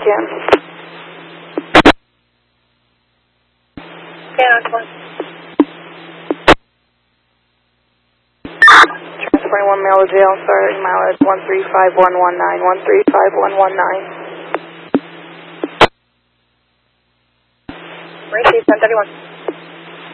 can. Transferring 1 male to jail, starting mileage 135119, 135119. Receive 1031.